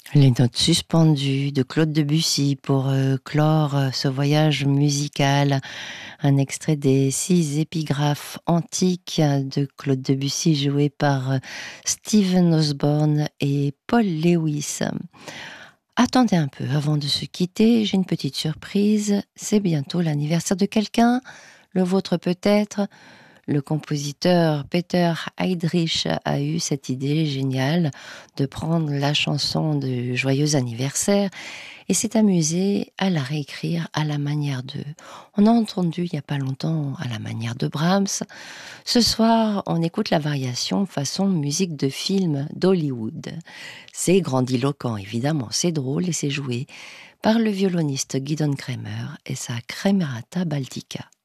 Les notes suspendues de Claude Debussy pour clore ce voyage musical. Un extrait des 6 épigraphes antiques de Claude Debussy joué par Stephen Osborne et Paul Lewis. Attendez un peu avant de se quitter, j'ai une petite surprise. C'est bientôt l'anniversaire de quelqu'un, le vôtre peut-être. Le compositeur Peter Heydrich a eu cette idée géniale de prendre la chanson de Joyeux anniversaire et s'est amusé à la réécrire à la manière de... On a entendu il n'y a pas longtemps à la manière de Brahms. Ce soir, on écoute la variation façon musique de film d'Hollywood. C'est grandiloquent évidemment, c'est drôle et c'est joué par le violoniste Gidon Kremer et sa Kremerata Baltica.